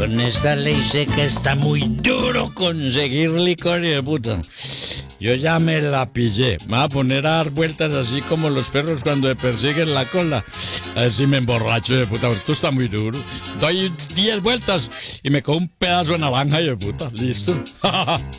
Con esta ley seca está muy duro conseguir licor, hijo de puta. Yo ya me la pillé. Me voy a poner a dar vueltas así como los perros cuando me persiguen la cola. A ver si me emborracho, de puta. Esto está muy duro. Doy 10 vueltas y me cojo un pedazo de naranja, de puta. Listo.